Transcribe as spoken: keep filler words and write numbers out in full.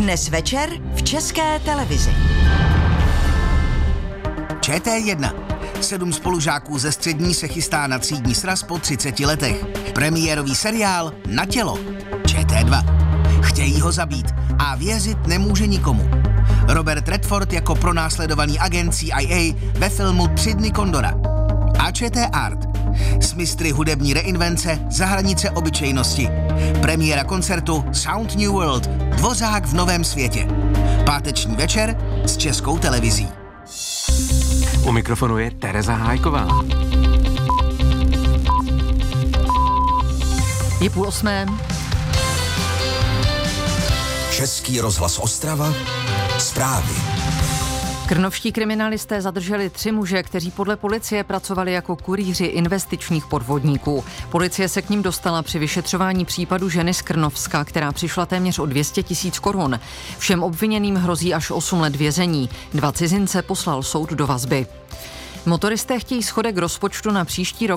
Dnes večer v České televizi. Č T jedna. Sedm spolužáků ze střední se chystá na třídní sraz po třiceti letech. Premiérový seriál Na tělo. Č T dva. Chtějí ho zabít a věřit nemůže nikomu. Robert Redford jako pronásledovaný agent C I A ve filmu Tři dny Kondora. A Č T Art. S mistry hudební reinvence za hranice obyčejnosti. Premiéra koncertu Sound New World. Dvořák v novém světě. Páteční večer s Českou televizí. U mikrofonu je Tereza Hájková. Je půl osmé. Český rozhlas Ostrava. Zprávy. Krnovští kriminalisté zadrželi tři muže, kteří podle policie pracovali jako kurýři investičních podvodníků. Policie se k nim dostala při vyšetřování případu ženy z Krnovska, která přišla téměř o dvě stě tisíc korun. Všem obviněným hrozí až osm let vězení. Dva cizince poslal soud do vazby. Motoristé chtějí schodek rozpočtu na příští rok